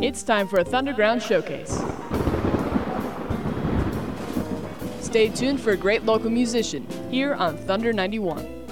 It's time for a Thunderground showcase. Stay tuned for a great local musician here on Thunder 91.